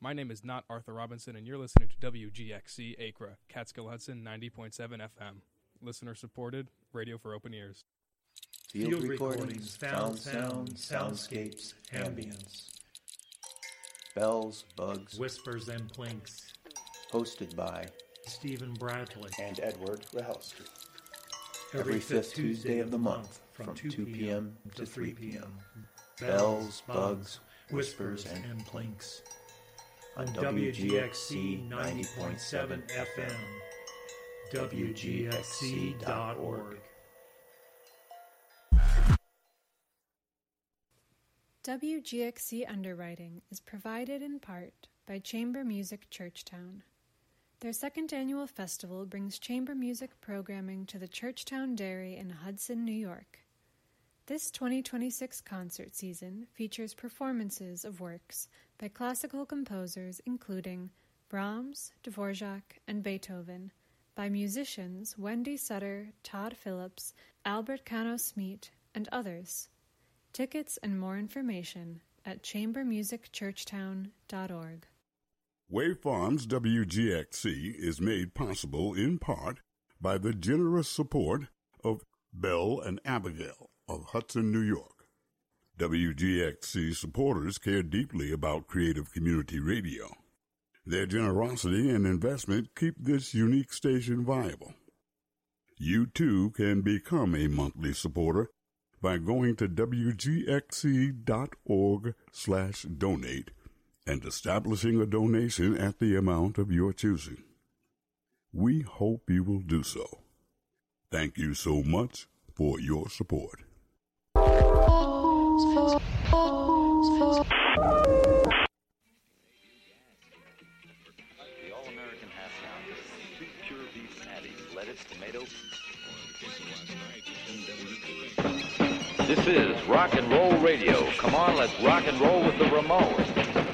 My name is not Arthur Robinson, and you're listening to WGXC Acra, Catskill Hudson 90.7 FM. Listener supported, radio for open ears. Field recordings, found sound, soundscapes, ambience. Bells, bugs, whispers, and plinks. Hosted by Stephen Bradley and Edward Rahelski. Every fifth Tuesday of the month from 2 p.m. to 3 p.m. Bells, bugs, whispers, and plinks. On WGXC 90.7 FM. WGXC.org. WGXC Underwriting is provided in part by Chamber Music Churchtown. Their second annual festival brings chamber music programming to the Churchtown Dairy in Hudson, New York. This 2026 concert season features performances of works by classical composers including Brahms, Dvorak, and Beethoven, by musicians Wendy Sutter, Todd Phillips, Albert Cano-Smeet, and others. Tickets and more information at chambermusicchurchtown.org. Wave Farms WGXC is made possible in part by the generous support of Belle and Abigail of Hudson, New York. WGXC supporters care deeply about creative community radio. Their generosity and investment keep this unique station viable. You too can become a monthly supporter by going to wgxc.org/donate and establishing a donation at the amount of your choosing. We hope you will do so. Thank you so much for your support. The All-American Half Pound. 2 pure beef patties, lettuce, tomato. This is rock and roll radio. Come on, let's rock and roll with the Ramones.